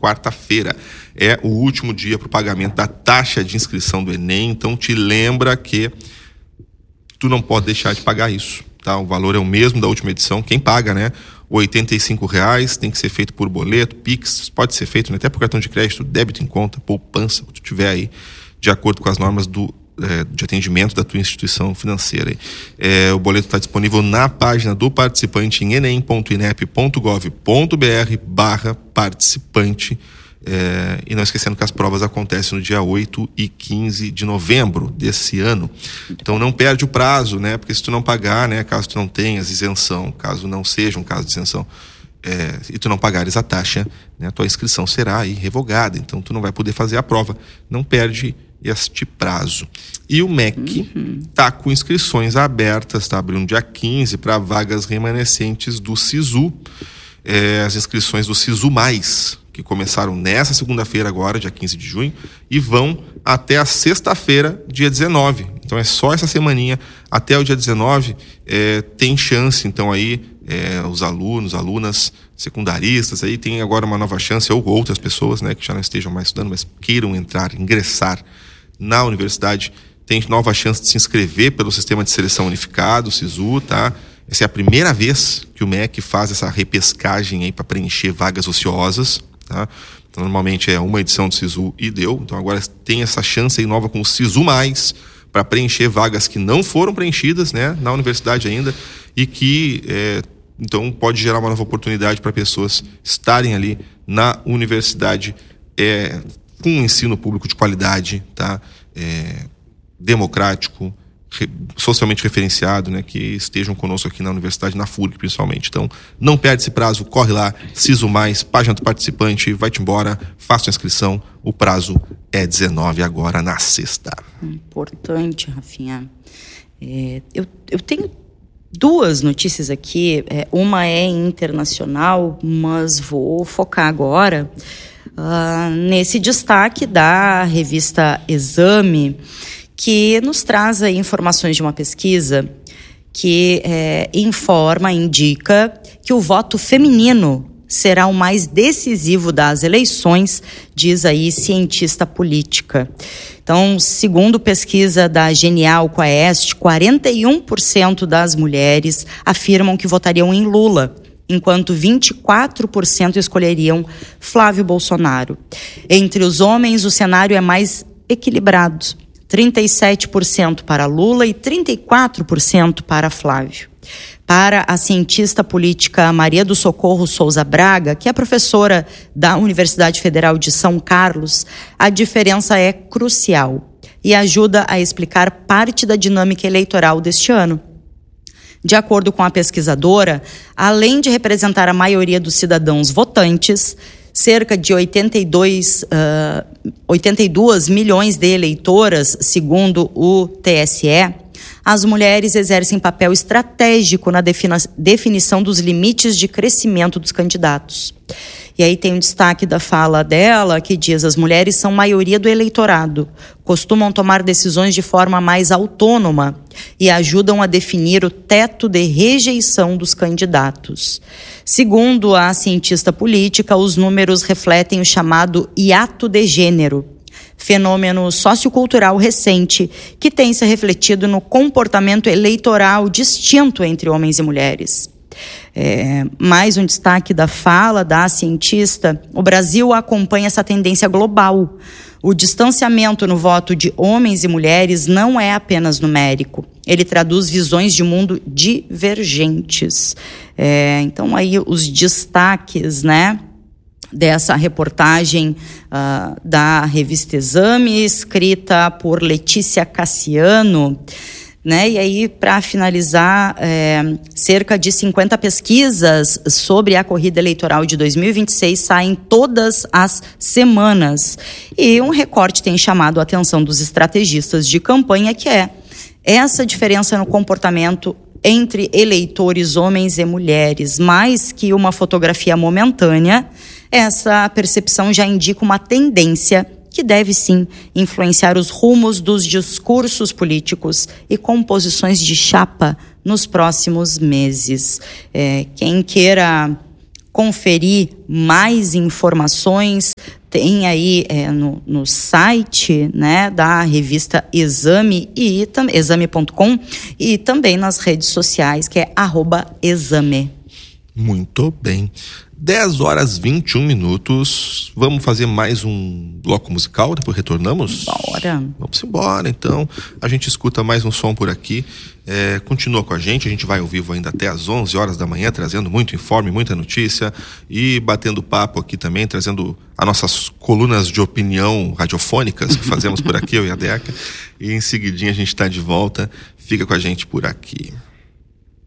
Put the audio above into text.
quarta-feira. É o último dia para o pagamento da taxa de inscrição do Enem, então te lembra que tu não pode deixar de pagar isso, tá? O valor é o mesmo da última edição, quem paga, né? R$ 85, tem que ser feito por boleto, Pix, pode ser feito, né? Até por cartão de crédito, débito em conta, poupança, o que tu tiver aí, de acordo com as normas de atendimento da tua instituição financeira. O boleto está disponível na página do participante em enem.inep.gov.br/participante. E não esquecendo que as provas acontecem no dia 8 e 15 de novembro desse ano. Então não perde o prazo, né? Porque se tu não pagar, né? Caso tu não tenhas isenção, caso não seja um caso de isenção, e tu não pagares a taxa, né? A tua inscrição será aí revogada. Então tu não vai poder fazer a prova. Não perde este prazo. E o MEC está com inscrições abertas, está abrindo dia 15 para vagas remanescentes do SISU. As inscrições do SISU+, que começaram nessa segunda-feira agora, dia 15 de junho, e vão até a sexta-feira, dia 19. Então é só essa semaninha, até o dia 19, tem chance, então aí, os alunos, alunas secundaristas, aí tem agora uma nova chance, ou outras pessoas, né, que já não estejam mais estudando, mas queiram ingressar na universidade, tem nova chance de se inscrever pelo Sistema de Seleção Unificado, o SISU, tá? Essa é a primeira vez que o MEC faz essa repescagem aí para preencher vagas ociosas, tá? Então, normalmente é uma edição do SISU e deu. Então agora tem essa chance aí nova com o SISU+, para preencher vagas que não foram preenchidas, né, na universidade ainda, e que então pode gerar uma nova oportunidade para pessoas estarem ali na universidade com um ensino público de qualidade, tá? Democrático, socialmente referenciado, né, que estejam conosco aqui na universidade, na FURG principalmente. Então, não perde esse prazo, corre lá, SISU+, página do participante, vai-te embora, faça a inscrição, o prazo é 19 agora, na sexta. Importante, Rafinha. Eu tenho duas notícias aqui, uma é internacional, mas vou focar agora nesse destaque da revista Exame, que nos traz aí informações de uma pesquisa que indica que o voto feminino será o mais decisivo das eleições, diz aí cientista política. Então, segundo pesquisa da Genial Quest, 41% das mulheres afirmam que votariam em Lula, enquanto 24% escolheriam Flávio Bolsonaro. Entre os homens, o cenário é mais equilibrado. 37% para Lula e 34% para Flávio. Para a cientista política Maria do Socorro Souza Braga, que é professora da Universidade Federal de São Carlos, a diferença é crucial e ajuda a explicar parte da dinâmica eleitoral deste ano. De acordo com a pesquisadora, além de representar a maioria dos cidadãos votantes, cerca de 82 milhões de eleitoras, segundo o TSE, as mulheres exercem papel estratégico na definição dos limites de crescimento dos candidatos. E aí tem um destaque da fala dela, que diz: as mulheres são maioria do eleitorado, costumam tomar decisões de forma mais autônoma e ajudam a definir o teto de rejeição dos candidatos. Segundo a cientista política, os números refletem o chamado hiato de gênero, fenômeno sociocultural recente que tem se refletido no comportamento eleitoral distinto entre homens e mulheres. Mais um destaque da fala da cientista: o Brasil acompanha essa tendência global. O distanciamento no voto de homens e mulheres não é apenas numérico. Ele traduz visões de mundo divergentes. Então, aí os destaques, né, dessa reportagem da revista Exame, escrita por Letícia Cassiano. Né? E aí, para finalizar, cerca de 50 pesquisas sobre a corrida eleitoral de 2026 saem todas as semanas. E um recorte tem chamado a atenção dos estrategistas de campanha, que é essa diferença no comportamento entre eleitores homens e mulheres. Mais que uma fotografia momentânea, essa percepção já indica uma tendência que deve sim influenciar os rumos dos discursos políticos e composições de chapa nos próximos meses. Quem queira conferir mais informações, tem aí no site, né, da revista Exame, exame.com, e também nas redes sociais, que é @exame. Muito bem. 10h21. Vamos fazer mais um bloco musical, depois retornamos? Bora. Vamos embora, então. A gente escuta mais um som por aqui. Continua com a gente vai ao vivo ainda até às 11h da manhã, trazendo muito informe, muita notícia e batendo papo aqui também, trazendo as nossas colunas de opinião radiofônicas que fazemos por aqui, eu e a Deca. E em seguidinha a gente está de volta. Fica com a gente por aqui.